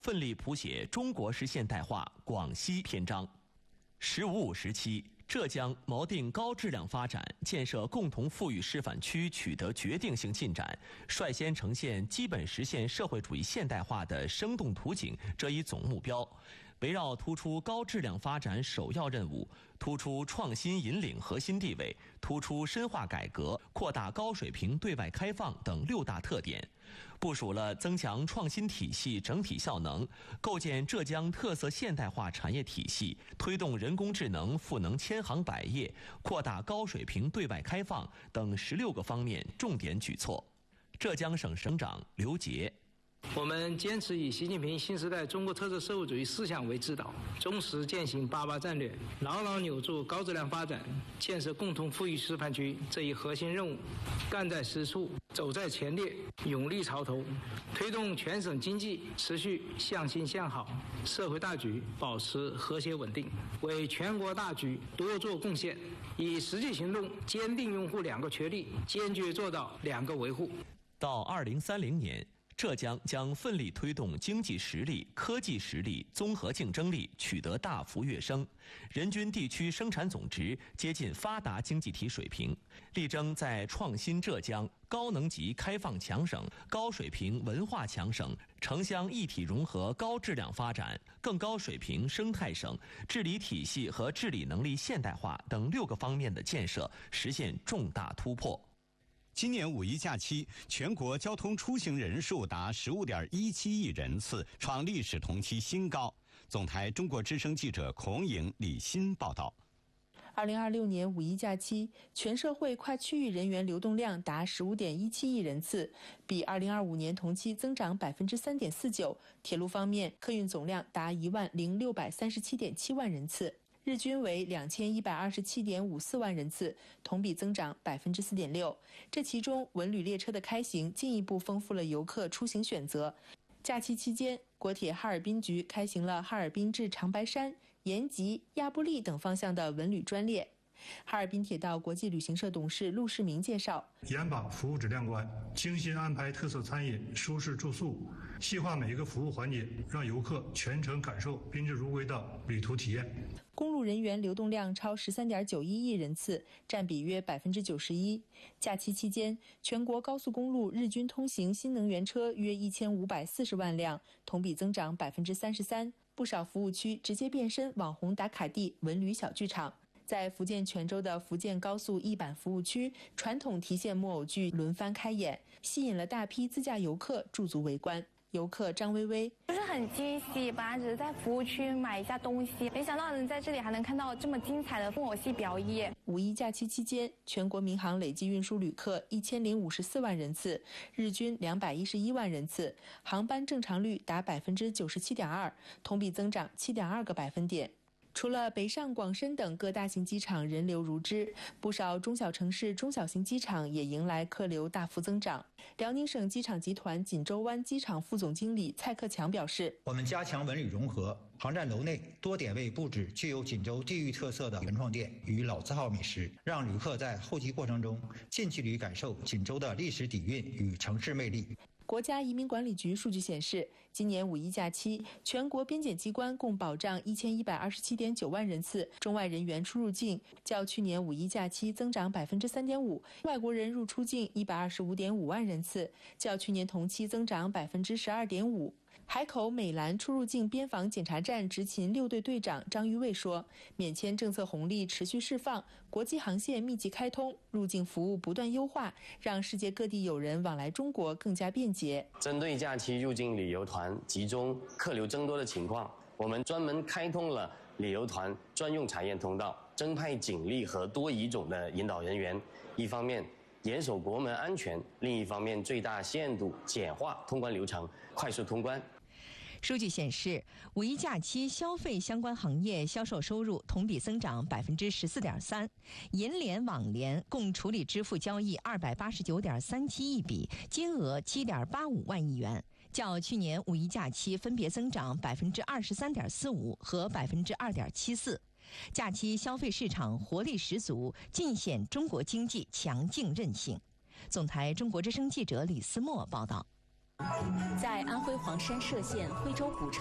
奋力谱写中国式现代化广西篇章。“15+5”时期，浙江锚定高质量发展，建设共同富裕示范区取得决定性进展，率先呈现基本实现社会主义现代化的生动图景这一总目标。围绕突出高质量发展首要任务，突出创新引领核心地位，突出深化改革、扩大高水平对外开放等6大特点，部署了增强创新体系整体效能、构建浙江特色现代化产业体系、推动人工智能赋能千行百业、扩大高水平对外开放等16个方面重点举措。浙江省省长刘杰： 我们坚持以习近平新时代中国特色社会主义思想为指导，忠实践行88战略，牢牢扭住高质量发展、建设共同富裕示范区这一核心任务，干在实处，走在前列，勇立潮头，推动全省经济持续向新向好，社会大局保持和谐稳定，为全国大局多做贡献，以实际行动坚定拥护2个确立，坚决做到2个维护。 到2030年，浙江将奋力推动经济实力、科技实力、综合竞争力取得大幅跃升，人均地区生产总值接近发达经济体水平，力争在创新浙江、高能级开放强省、高水平文化强省、城乡一体融合高质量发展、更高水平生态省、治理体系和治理能力现代化等6个方面的建设实现重大突破。 今年5一假期，全国交通出行人数达15.17亿人次，创历史同期新高。总台中国之声记者孔颖、李欣报道。 2026年5一假期，全社会跨区域人员流动量达15.17亿人次，比2025年同期增长3.49%。铁路方面，客运总量达10637.7万人次，日均为2127.54万人次，同比增长4.6%。这其中，文旅列车的开行进一步丰富了游客出行选择。假期期间，国铁哈尔滨局开行了哈尔滨至长白山、延吉、亚布力等方向的文旅专列。哈尔滨铁道国际旅行社董事陆世明介绍， 严把服务质量关，精心安排特色餐饮、舒适住宿，细化每一个服务环节，让游客全程感受宾至如归的旅途体验。 公路人员流动量超13.91亿人次，占比约91%。假期期间，全国高速公路日均通行新能源车约1540万辆，同比增长33%。不少服务区直接变身网红打卡地、文旅小剧场。在福建泉州的福建高速一板服务区，传统提线木偶剧轮番开演，吸引了大批自驾游客驻足围观。游客张薇薇： 就是很惊喜，本来只是在服务区买一下东西，没想到能在这里还能看到这么精彩的木偶戏表演。 5一假期期间，全国民航累计运输旅客1054万人次，日均211万人次，航班正常率达97.2%，同比增长7.2个百分点。除了北上广深等各大型机场人流如织，不少中小城市中小型机场也迎来客流大幅增长。辽宁省机场集团锦州湾机场副总经理蔡克强表示， 我们加强文旅融合，航站楼内多点位布置具有锦州地域特色的原创店与老字号美食，让旅客在候机过程中近距离感受锦州的历史底蕴与城市魅力。 国家移民管理局数据显示，今年5一假期，全国边检机关共保障1127.9万人次中外人员出入境，较去年5一假期增长3.5%；外国人入出境125.5万人次，较去年同期增长12.5%。海口美兰出入境边防检查站执勤6队队长张玉卫说，免签政策红利持续释放，国际航线密集开通，入境服务不断优化，让世界各地友人往来中国更加便捷。 针对假期入境旅游团集中客流增多的情况，我们专门开通了旅游团专用查验通道，增派警力和多语种的引导人员，一方面严守国门安全，另一方面最大限度简化通关流程，快速通关。 数据显示，5一假期消费相关行业销售收入同比增长14.3%，银联、网联共处理支付交易289.37亿笔，金额7.85万亿元，较去年5一假期分别增长23.45%和2.74%。假期消费市场活力十足，尽显中国经济强劲韧性。总台中国之声记者李思墨报道。 在安徽黄山歙县徽州古城。